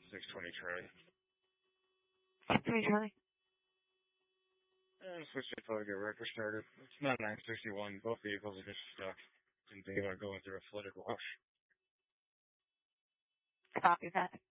620 Charlie. 620 Charlie. Switch to probably get record started. It's not 961. Both vehicles are just stuck. Didn't think about going through a flooded wash. Copy that.